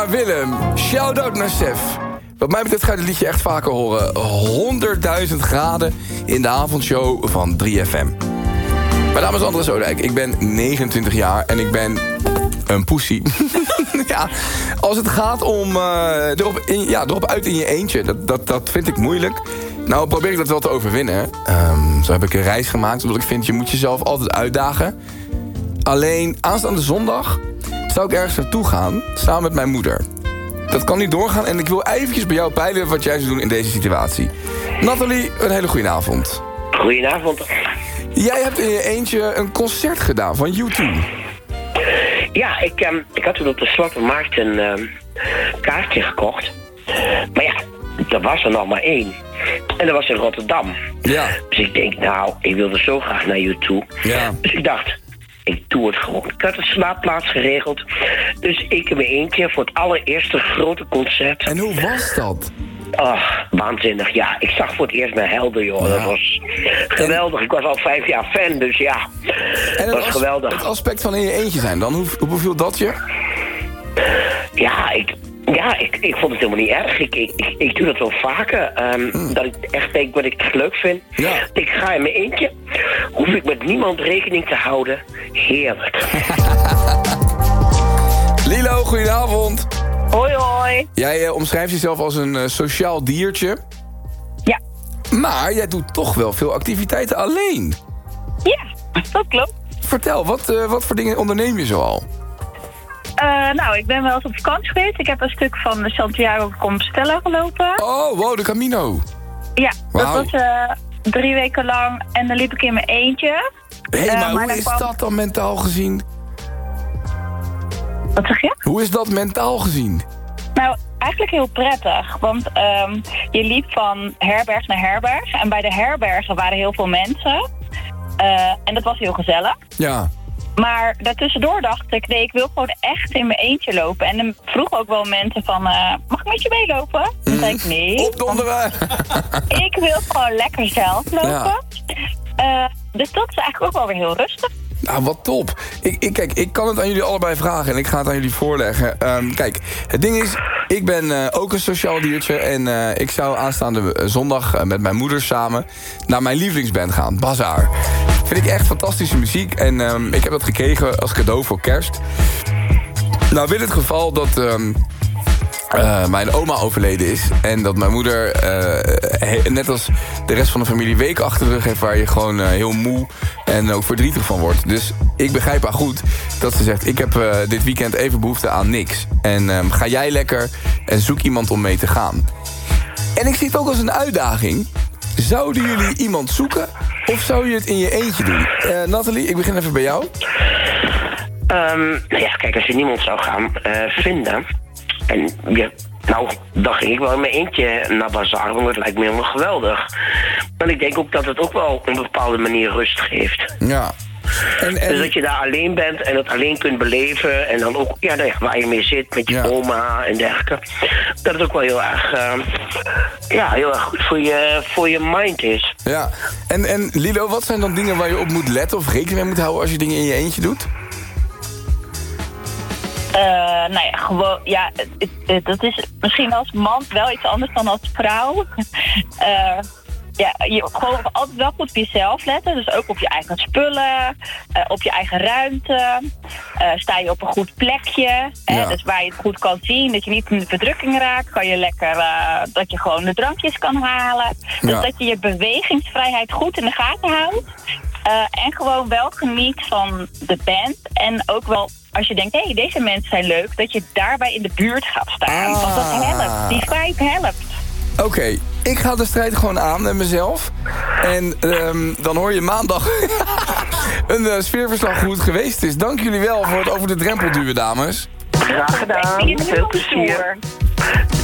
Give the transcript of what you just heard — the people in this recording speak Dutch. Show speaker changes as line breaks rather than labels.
Willem, shout-out naar Sef. Wat mij betreft ga je het liedje echt vaker horen. 100.000 graden in de avondshow van 3FM. Mijn naam is Andres Oudijk, ik ben 29 jaar en ik ben een poesie. Ja, als het gaat om erop uit in je eentje, dat vind ik moeilijk. Nou, probeer ik dat wel te overwinnen. Zo heb ik een reis gemaakt, omdat ik vind, je moet jezelf altijd uitdagen. Alleen, aanstaande zondag zou ik ergens naartoe gaan, samen met mijn moeder. Dat kan niet doorgaan en ik wil eventjes bij jou peilen wat jij zou doen in deze situatie. Nathalie, een hele goede avond.
Goedenavond.
Jij hebt in je eentje een concert gedaan van U2.
Ja, ik had toen op de Zwarte Markt een kaartje gekocht. Maar ja, er was er nog maar één. En dat was in Rotterdam.
Ja.
Dus ik denk, nou, ik wilde zo graag naar U2.
Ja.
Dus ik dacht, ik doe het gewoon. Ik had een slaapplaats geregeld. Dus ik in mijn eentje voor het allereerste grote concert.
En hoe was dat?
Oh, waanzinnig. Ja, ik zag voor het eerst mijn helden, joh. Ja. Dat was geweldig. Ik was al 5 jaar fan, dus ja. En dat was geweldig.
Het aspect van in je eentje zijn dan, hoe beviel dat je?
Ja, ik vond het helemaal niet erg. Ik doe dat wel vaker. Dat ik echt denk wat ik echt leuk vind.
Ja.
Ik ga in mijn eentje. Hoef ik met niemand rekening te houden. Heerlijk.
Lilo, goedenavond.
Hoi, hoi.
Jij omschrijft jezelf als een sociaal diertje.
Ja.
Maar jij doet toch wel veel activiteiten alleen.
Ja, dat klopt.
Vertel, wat voor dingen onderneem je zoal?
Nou, ik ben wel eens op vakantie geweest. Ik heb een stuk van de Santiago de Compostela gelopen.
Oh, wow, de Camino.
Ja,
wow.
Dat was 3 weken lang en dan liep ik in mijn eentje.
Hé, maar hoe is dat dan mentaal gezien?
Wat zeg je?
Hoe is dat mentaal gezien?
Nou, eigenlijk heel prettig. Want je liep van herberg naar herberg. En bij de herbergen waren heel veel mensen. En dat was heel gezellig.
Ja.
Maar daartussendoor dacht ik, nee, ik wil gewoon echt in mijn eentje lopen. En dan vroegen ook wel mensen van, mag ik met je meelopen? Dan zei ik, nee.
Opdonderen!
Ik wil gewoon lekker zelf lopen. Ja. Dus dat is eigenlijk ook wel weer heel rustig.
Nou, wat top. Kijk, ik kan het aan jullie allebei vragen en ik ga het aan jullie voorleggen. Kijk, het ding is, ik ben ook een sociaal diertje. En ik zou aanstaande zondag met mijn moeder samen naar mijn lievelingsband gaan, Bazaar. Vind ik echt fantastische muziek. En ik heb dat gekregen als cadeau voor kerst. Nou, wil het geval dat mijn oma overleden is. En dat mijn moeder, net als de rest van de familie, weken achter de rug heeft waar je gewoon heel moe en ook verdrietig van wordt. Dus ik begrijp haar goed dat ze zegt, ik heb dit weekend even behoefte aan niks. En ga jij lekker en zoek iemand om mee te gaan. En ik zie het ook als een uitdaging. Zouden jullie iemand zoeken of zou je het in je eentje doen? Nathalie, ik begin even bij jou.
Nou ja, kijk, als je niemand zou gaan vinden. En ja, nou, dan ging ik wel in mijn eentje naar Bazaar, want het lijkt me helemaal geweldig. En ik denk ook dat het ook wel op een bepaalde manier rust geeft.
Ja.
Dus dat je daar alleen bent en het alleen kunt beleven. En dan ook, ja, nou ja, waar je mee zit met je oma en dergelijke. Dat het ook wel heel erg, heel erg goed voor je mind is.
Ja. En Lilo, wat zijn dan dingen waar je op moet letten of rekening mee moet houden als je dingen in je eentje doet?
Nou ja, gewoon, ja, dat is misschien als man wel iets anders dan als vrouw. Ja, je gewoon altijd wel goed op jezelf letten. Dus ook op je eigen spullen, op je eigen ruimte. Sta je op een goed plekje,
ja.
Dus waar je het goed kan zien, dat je niet in de verdrukking raakt. Kan je lekker, dat je gewoon de drankjes kan halen. Dus
ja.
dat je je bewegingsvrijheid goed in de gaten houdt. En gewoon wel geniet van de band. En ook wel, als je denkt, hé, deze mensen zijn leuk, dat je daarbij in de buurt gaat staan. Want dat helpt, die vibe helpt.
Oké, ik ga de strijd gewoon aan met mezelf. En dan hoor je maandag een sfeerverslag hoe het geweest is. Dank jullie wel voor het over de drempel duwen, dames.
Graag gedaan, veel plezier.